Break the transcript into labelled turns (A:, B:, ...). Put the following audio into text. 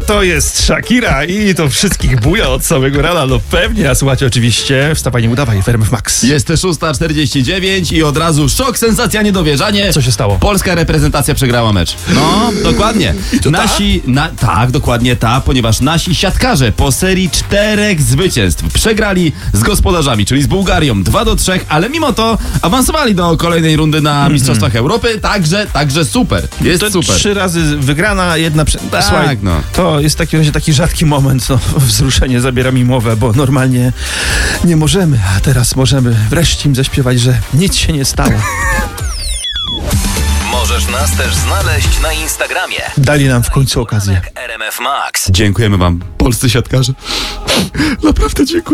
A: to jest Shakira i to wszystkich buja od samego rana, no pewnie, a słuchajcie oczywiście Wstawanie udawaj w RMF Max.
B: Jest 6:49 i od razu szok, sensacja, niedowierzanie.
A: Co się stało?
B: Polska reprezentacja przegrała mecz. No, dokładnie. Tak, dokładnie ponieważ nasi siatkarze po serii 4 zwycięstw przegrali z gospodarzami, czyli z Bułgarią 2-3, ale mimo to awansowali do kolejnej rundy na Mistrzostwach Europy, także super. Jest
A: To
B: super.
A: 3 razy wygrana, jedna...
B: Tak,
A: Słuchaj,
B: no.
A: to jest w takim razie taki rzadki moment, no, wzruszenie zabiera mi mowę, bo normalnie nie możemy, a teraz możemy wreszcie im zaśpiewać, że nic się nie stało.
C: Możesz nas też znaleźć na Instagramie.
A: Dali nam w końcu okazję.
C: RMF Max.
B: Dziękujemy wam, polscy siatkarze. Naprawdę dziękuję.